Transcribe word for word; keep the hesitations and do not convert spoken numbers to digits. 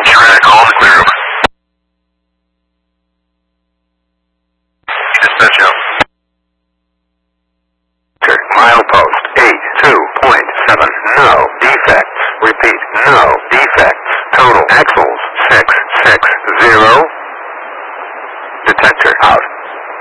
Granite, call in the clear, over. Dispatch out.